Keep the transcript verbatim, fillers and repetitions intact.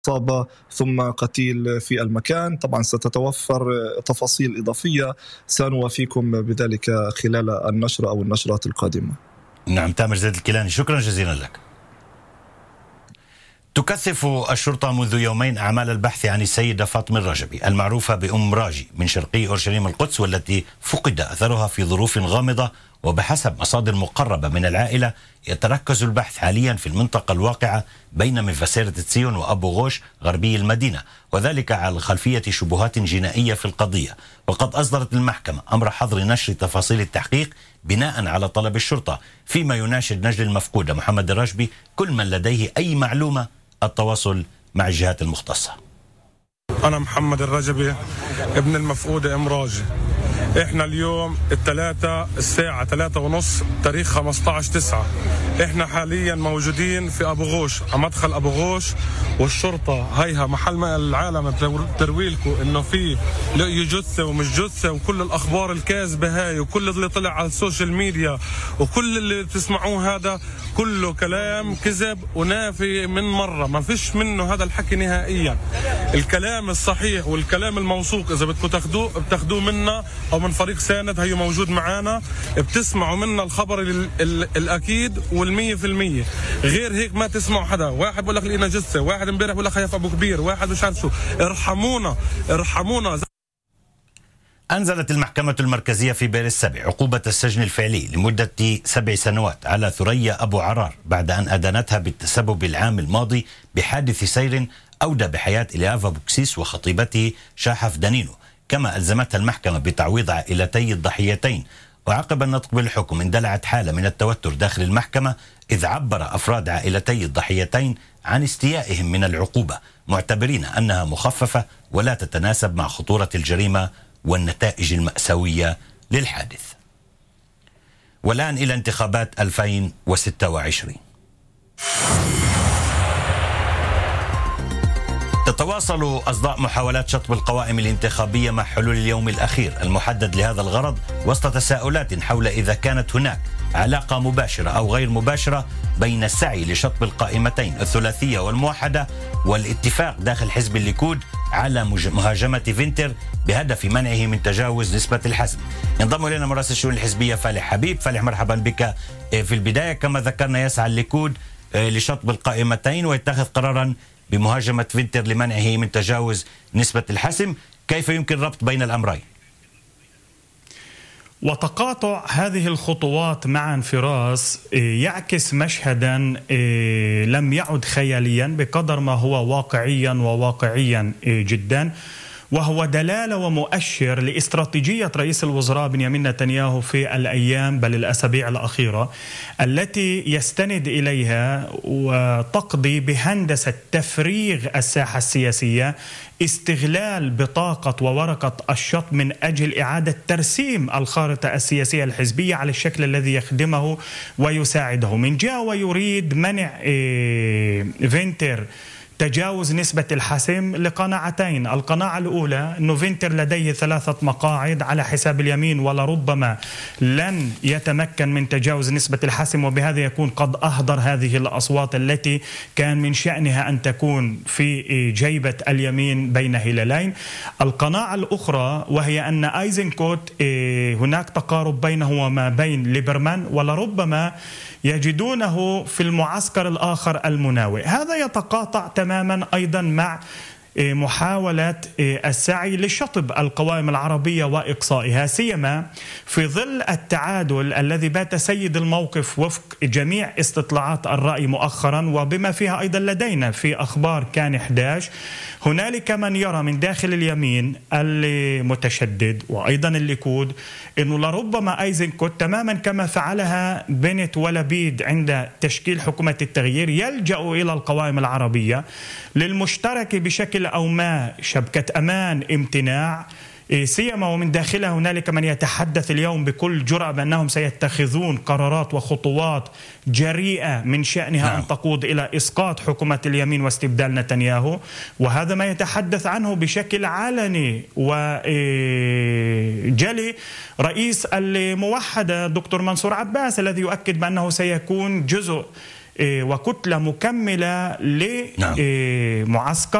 إصابة ثم قتيل في المكان. طبعا ستتوفر تفاصيل إضافية سنوافيكم بذلك خلال النشر أو النشرات القادمة. نعم، تامر زيد الكيلاني، شكرا جزيلا لك. تكثف الشرطة منذ يومين أعمال البحث عن السيدة فاطمة الرجبي المعروفة بأم راجي من شرقي أورشليم القدس، والتي فقد أثرها في ظروف غامضة. وبحسب مصادر مقربة من العائلة يتركز البحث حاليا في المنطقة الواقعة بين مفسيرة تسيون وأبو غوش غربي المدينة، وذلك على خلفية شبهات جنائية في القضية. وقد أصدرت المحكمة أمر حظر نشر تفاصيل التحقيق بناء على طلب الشرطة، فيما يناشد نجل المفقودة محمد الرجبي كل من لديه أي معلومة التواصل مع الجهات المختصة. أنا محمد الرجبي ابن المفقودة أم راجي. إحنا اليوم الثلاثة الساعة ثلاثة ونص تاريخ خمسة عشر تسعة. إحنا حاليا موجودين في أبو غوش، على مدخل أبو غوش، والشرطة هيها محل ما العالم ترويلكم إنه في لقي جثة ومش جثة وكل الأخبار الكاذبة هاي وكل اللي طلع على السوشيال ميديا وكل اللي بتسمعوه هذا كله كلام كذب ونافي من مرة، ما فيش منه هذا الحكي نهائيا. الكلام الصحيح والكلام الموثوق إذا بدكم تاخدوه بتاخدوه منا أو من فريق ساند، هي موجود معانا، بتسمعوا منا الخبر ال ال الأكيد والمية في المية. غير هيك ما تسمعوا حدا. واحد بقول لك لقينا جثة، واحد امبارح بقول لك خيف أبو كبير، واحد مش عارف شو. ارحمونا ارحمونا. أنزلت المحكمة المركزية في بئر السبع عقوبة السجن الفعلي لمدة سبع سنوات على ثريا أبو عرار بعد أن أدانتها بالتسبب العام الماضي بحادث سير أودى بحياة إليافا بوكسيس وخطيبته شاحف دانينو. كما ألزمتها المحكمة بتعويض عائلتي الضحيتين. وعقب النطق بالحكم اندلعت حالة من التوتر داخل المحكمة، إذ عبر أفراد عائلتي الضحيتين عن استيائهم من العقوبة، معتبرين أنها مخففة ولا تتناسب مع خطورة الجريمة والنتائج المأساوية للحادث. والآن إلى انتخابات ألفين وستة وعشرين. تتواصل أصداء محاولات شطب القوائم الانتخابية مع حلول اليوم الأخير المحدد لهذا الغرض، وسط تساؤلات حول إذا كانت هناك علاقة مباشرة أو غير مباشرة بين السعي لشطب القائمتين الثلاثية والموحدة والاتفاق داخل حزب الليكود على مهاجمة فينتر بهدف منعه من تجاوز نسبة الحسم. ينضم إلينا مراسل الشؤون الحزبية فالح حبيب. فالح، مرحبا بك. في البداية كما ذكرنا يسعى الليكود لشطب القائمتين ويتخذ قرارا بمهاجمة فينتر لمنعه من تجاوز نسبة الحسم. كيف يمكن ربط بين الأمرين؟ وتقاطع هذه الخطوات معا فراس يعكس مشهدا لم يعد خياليا بقدر ما هو واقعيا وواقعيا جدا، وهو دلالة ومؤشر لاستراتيجية رئيس الوزراء بنيامين نتنياهو في الأيام بل الأسابيع الأخيرة، التي يستند إليها وتقضي بهندسة تفريغ الساحة السياسية، استغلال بطاقة وورقة الشط من أجل إعادة ترسيم الخارطة السياسية الحزبية على الشكل الذي يخدمه ويساعده. من جهة ويريد منع فينتر تجاوز نسبة الحسم لقناعتين. القناعة الأولى أنه فينتر لديه ثلاثة مقاعد على حساب اليمين ولربما لن يتمكن من تجاوز نسبة الحسم، وبهذا يكون قد أهدر هذه الأصوات التي كان من شأنها أن تكون في جيبة اليمين بين هلالين. القناعة الأخرى وهي أن أيزنكوت هناك تقارب بينه وما بين ليبرمان ولربما يجدونه في المعسكر الآخر المناوئ. هذا يتقاطع تماما أيضا مع محاولة السعي لشطب القوائم العربية وإقصائها، سيما في ظل التعادل الذي بات سيد الموقف وفق جميع استطلاعات الرأي مؤخرا، وبما فيها أيضا لدينا في أخبار كان إحدى عشر هنالك من يرى من داخل اليمين المتشدد وأيضا الليكود أنه لربما أيزنكوت تماما كما فعلها بنت ولبيد عند تشكيل حكومة التغيير يلجأ إلى القوائم العربية للمشترك بشكل أو ما شبكة أمان امتناع، سيما ومن داخلها هنالك من يتحدث اليوم بكل جرأة بأنهم سيتخذون قرارات وخطوات جريئة من شأنها أن تقود إلى إسقاط حكومة اليمين واستبدال نتنياهو. وهذا ما يتحدث عنه بشكل علني وجلي رئيس الموحدة دكتور منصور عباس، الذي يؤكد بأنه سيكون جزء وكتلة مكملة لمعسكر